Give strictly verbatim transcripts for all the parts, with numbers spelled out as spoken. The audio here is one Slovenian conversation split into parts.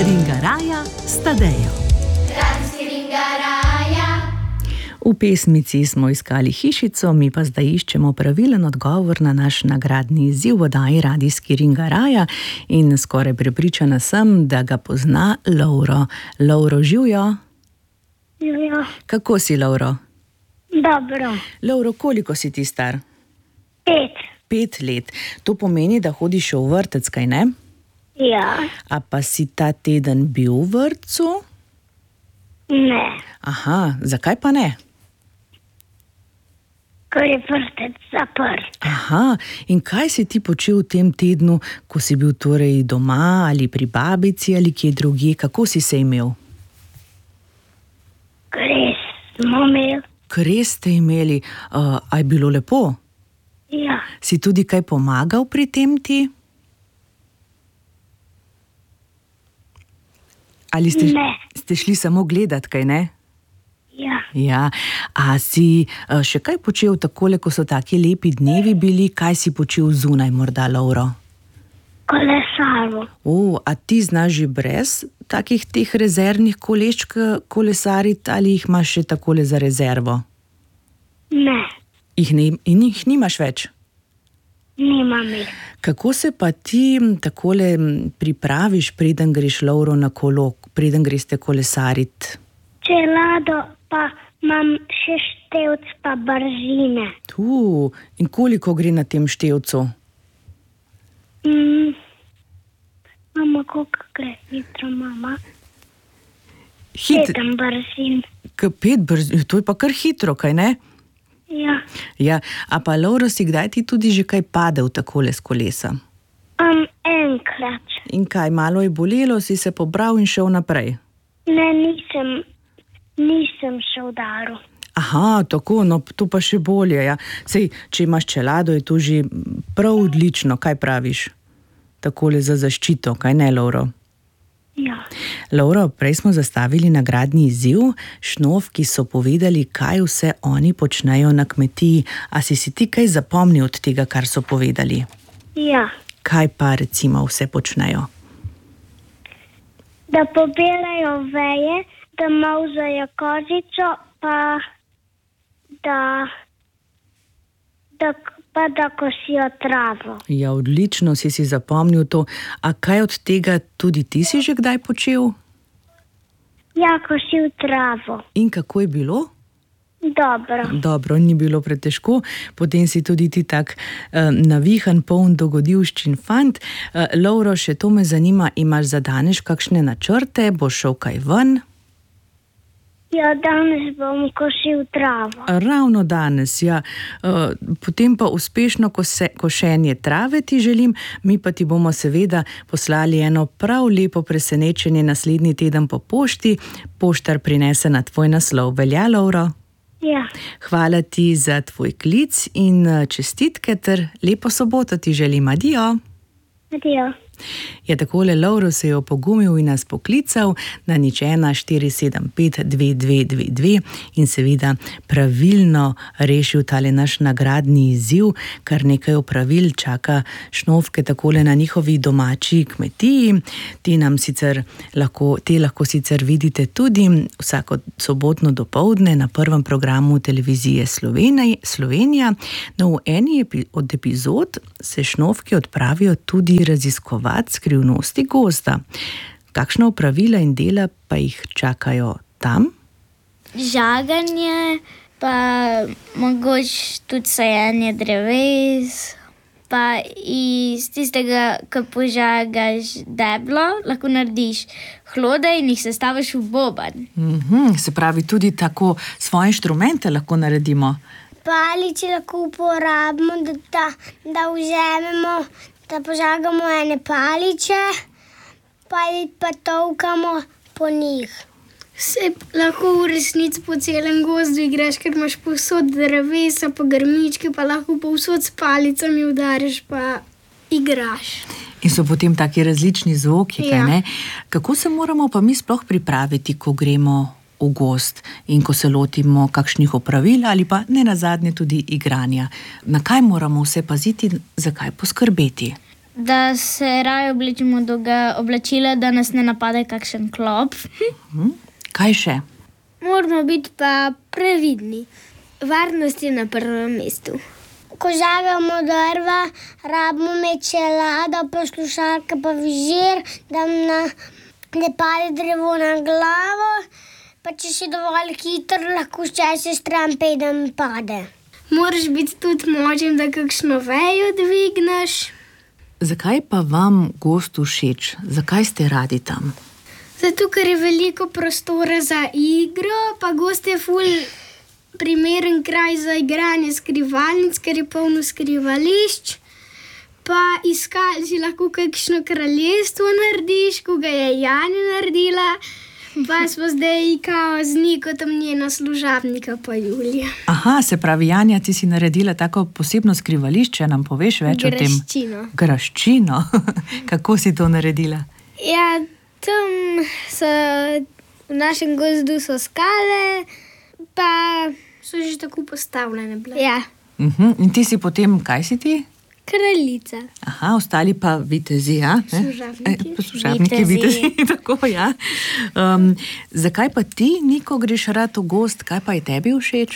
Ringaraja s Tadejo. V pesmici smo iskali hišico, mi pa zdaj iščemo pravilen odgovor na naš nagradni izziv v oddaji Radijski Ringaraja in skoraj prepričana sem, da ga pozna Lovro. Lovro, živjo? Živjo. Kako si, Lovro? Dobro. Lovro, koliko si ti star? Pet. Pet let. To pomeni, da hodiš v vrtec, kaj ne? Ja. A pa si ta teden bil v vrtcu? Ne. Aha, zakaj pa ne? Ker je vrtec zaprt. Aha, in kaj si ti počel v tem tednu, ko si bil torej doma ali pri babici ali kje drugje? Kako si se imel? Kres smo imeli. Kres ste imeli. Uh, a je bilo lepo? Ja. Si tudi kaj pomagal pri tem ti? Ali ste, Ne. ste šli samo gledat, kaj ne? Ja. Ja, a si uh, še kaj počel takole, ko so taki lepi dnevi bili? Kaj si počel zunaj morda, Lovro? Kolesaro. O, a ti znaš že brez takih teh rezervnih koleščk kolesariti ali jih imaš še takole za rezervo? Ne. Jih ne, in jih nimaš več? Nimam jih. Kako se pa ti m, takole m, pripraviš, preden greš, Lovro, na kolo, preden greste kolesariti? Čelado pa imam še števc pa brzine. Tu, in koliko gre na tem števcu? Mm. Mama, koliko gre hitro, mama? Hit, Sedem brzin. k pet brz, to je pa kar hitro, kaj ne? Ja. Ja, a pa, Lovro, si kdaj ti tudi že kaj padel takole s kolesa? Um, enkrat. In kaj, malo je bolelo, si se pobral in šel naprej? Ne, nisem, nisem se udaril. Aha, tako, no to pa še bolje, ja. Sej, če imaš čelado, je to že prav odlično, kaj praviš? Takole za zaščito, kaj ne, Lovro? Ja. Lovro, prej smo zastavili nagradni izziv, Šnofki so povedali, kaj vse oni počnejo na kmetiji. A si si ti kaj zapomnil od tega, kar so povedali? Ja. Kaj pa recimo vse počnejo? Da pobirajo veje, da molzajo kozico, pa da, da, pa da kosijo travo. Ja, odlično si si zapomnil to. A kaj od tega tudi ti si že kdaj počel? Ja, kosil travo. In kako je bilo? Dobro. Dobro, ni bilo pretežko, potem si tudi ti tak uh, navihan, poln dogodivščin fant. Uh, Lovro, še to me zanima, imaš za danes kakšne načrte, boš šel kaj ven? Ja, danes bom kosil travo. Ravno danes, ja. Uh, potem pa uspešno kose, košenje trave ti želim, mi pa ti bomo seveda poslali eno prav lepo presenečenje naslednji teden po pošti. Poštar prinese na tvoj naslov. Velja, Lovro? Ja. Hvala ti za tvoj klic in čestitke ter lepo soboto ti želim. Adijo. Adijo. Je takole, Lovro se je opogumil in nas poklical na nič ena štiri sedem pet dve dve dve dve in seveda pravilno rešil tale naš nagradni izziv. Kar nekaj opravil čaka Šnofke takole na njihovi domači kmetiji. Te nam sicer lahko, te lahko sicer vidite tudi vsako sobotno dopoldne na prvem programu televizije Slovenija. Slovenija. No, v eni epi, od epizod se Šnofki odpravijo tudi raziskovati skrivnosti gozda. Kakšna opravila in dela pa jih čakajo tam? Žaganje, pa mogoče tudi sajenje dreves, pa iz tistega, ko požagaš deblo, lahko narediš hlode in jih sestaviš v boben. Mhm, se pravi, tudi tako svoje inštrumente lahko naredimo. Palice lahko uporabimo, da, da, da vzamemo, da požagamo ene palice, pa jih pa tolkamo po njih. Se lahko v resnici po celem gozdu igraš, ker imaš povsod drevesa, pa grmičke, pa lahko povsod s palicami udariš, pa igraš. In so potem taki različni zvoki, kaj ne? Kako se moramo pa mi sploh pripraviti, ko gremo v gozd in ko se lotimo kakšnih opravil ali pa nenazadnje tudi igranja? Na kaj moramo vse paziti, za kaj poskrbeti? Da se raje oblečemo dolga oblačila, da nas ne napade kakšen klop. Hm? Kaj še? Moramo biti pa previdni. Varnost je na prvem mestu. Ko žagamo drva, rabimo imeti čelado, pa slušalke, pa vizir, da na, ne pade drevo na glavo. Pa če si dovolj hiter, lahko včasih stran pedem pade. Moraš biti tudi močen, da kakšno vejo dvigneš. Zakaj pa vam gozd všeč? Zakaj ste radi tam? Zato, ker je veliko prostora za igro, pa gozd je ful primeren kraj za igranje skrivalnic, ker je polno skrivališč. Pa iskali si lahko kakšno kraljestvo narediš, ko ga je Janja naredila. Pa smo zdaj kao z Nikotom njena služabnika pa Julija. Aha, se pravi, Janja, ti si naredila tako posebno skrivališče, nam poveš več o tem? Graščino. Graščino. Kako si to naredila? Ja, tam so, v našem gozdu so skale, pa so že tako postavljene bile. Ja, Uh-huh. In ti si potem, kaj si ti? kraljica. Aha, ostali pa vitezi, ja? Ne? Služabniki. E, služabniki, vitezi, Vitezi. tako, ja. Um, zakaj pa ti, Niko, greš rad v gozd? Kaj pa je tebi všeč?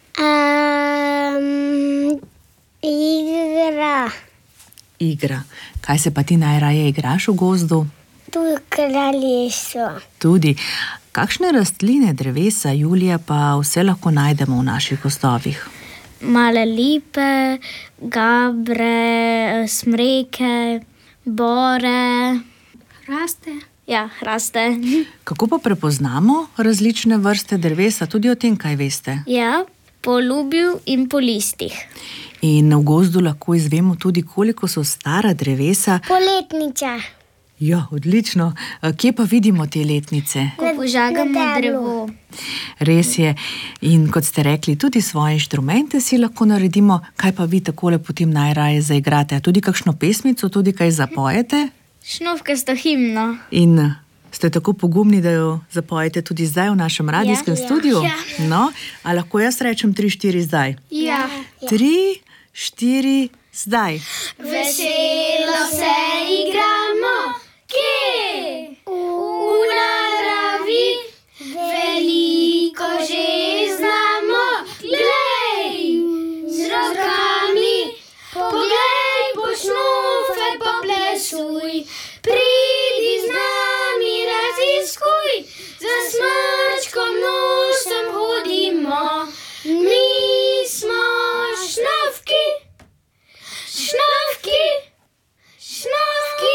Um, igra. Igra. Kaj se pa ti najraje igraš v gozdu? Tu je kraljestvo. Tudi. Kakšne rastline, drevesa, Julija, pa vse lahko najdemo v naših gozdovih? Male lipe, gabre, smreke, bore. Raste. Ja, raste. Kako pa prepoznamo različne vrste drevesa? Tudi o tem, kaj veste? Ja, po lubju in po listih. In v gozdu lahko izvemo tudi, koliko so stara drevesa. Poletnica. Ja, odlično. Kje pa vidimo te letnice? Ko požagamo na deblu. drevo. Res je. In kot ste rekli, tudi svoje inštrumente si lahko naredimo. Kaj pa vi takole potem najraje zaigrate? A tudi kakšno pesmico, tudi kaj zapojete? Šnovkasto himno. In ste tako pogumni, da jo zapojete tudi zdaj v našem radijskem Ja. studiu? Ja. No, a lahko jaz rečem tri, štiri zdaj? Ja. Tri, štiri, zdaj. Veselo se igramo, kje? V naravi, veliko že znamo. Glej, z rokami, poglej, po šnufe poplesuj. Pridi z nami, raziskuj, za smrčkom nosem hodimo. Mi smo šnofki, šnofki, šnofki.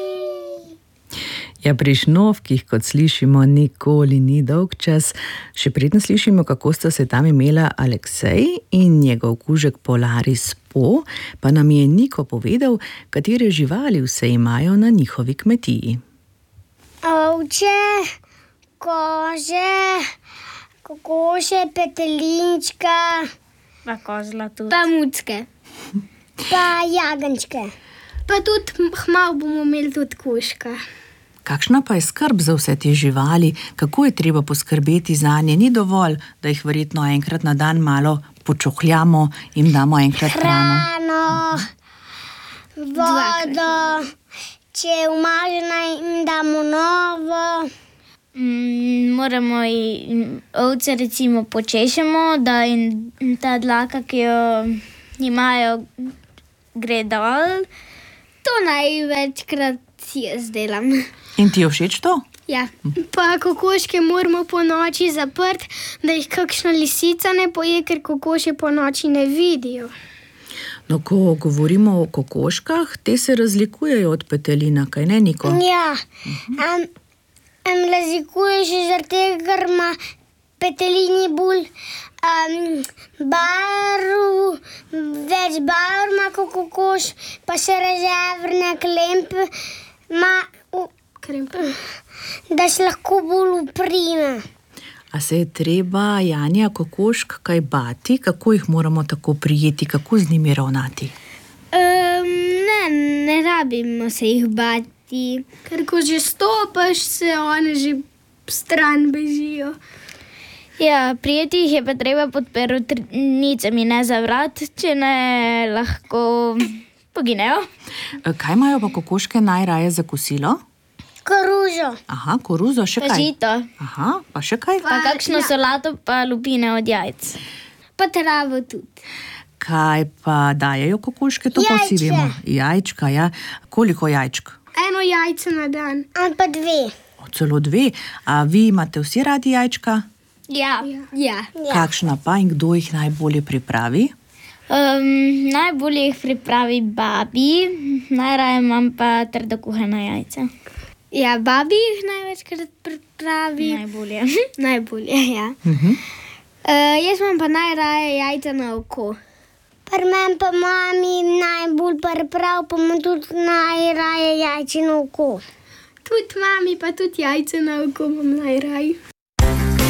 Ja, pri šnovkih, kot slišimo, nikoli ni dolg čas. Še predtem slišimo, kako sta se tam imela Aleksej in njegov kužek Polaris Po, pa nam je Niko povedal, katere živali vse imajo na njihovi kmetiji. Ovče, kože, kokoše, petelinčka, Pa kozla tudi. Pa mucke. pa jagenčke. Pa tudi hmal bomo imeli tudi kužka. Kakšna pa je skrb za vse te živali? Kako je treba poskrbeti zanje? Ni dovolj, da jih verjetno enkrat na dan malo počohljamo in damo enkrat hrano. Hrano, vodo, če je umažena, jim damo novo. Mm, moramo jim ovce recimo počešemo, da jim ta dlaka, ki jo imajo, gre dol. To največkrat jaz delam. In ti je všeč to? Ja. Pa kokoške moramo po noči zaprti, da jih kakšna lisica ne poje, ker kokoši po noči ne vidijo. No, ko govorimo o kokoškah, te se razlikujejo od petelina, kaj ne, Niko? Ja, um, um, razlikuje še zaradi tega, ker ima petelini bolj um, barv, več barv ima kot kokoš, pa še rezervne klempe ima, v- da se lahko bolj uprime. A se je treba, Janja, kokošk kaj bati? Kako jih moramo tako prijeti, kako z njimi ravnati? Um, ne, ne rabimo se jih bati. Ker ko že stopaš, se one že stran bežijo. Ja, prijeti jih je pa treba pod perunicami, ne za vrat, če ne lahko poginejo. Kaj imajo pa kokoške najraje za kosilo? Koruzo. Aha, koruzo, še Pa kaj? žito. Aha, pa še kaj? Pa kakšno solato, pa lupine od jajc. Pa travo tudi. Kaj pa dajejo kokoške, to pa vsi Jajče. vemo. Jajčka, ja. Koliko jajčk? Eno jajce na dan. Ali pa dve. O, celo dve. A vi imate vsi radi jajčka? Ja. Ja. Ja. Kakšna pa in kdo jih najbolje pripravi? Um, najbolje jih pripravi babi, najraje imam pa trdo kuhana jajca. Ja, babi jih največkrat pripravi. Najbolje. Najbolje, ja. Mhm. Uh, jaz imam pa najraje jajca na oko. Pri meni pa mami najbolj priprav, pa ima tudi najraje jajče na oko. Tudi mami, pa tudi jajce na oko imam najraje.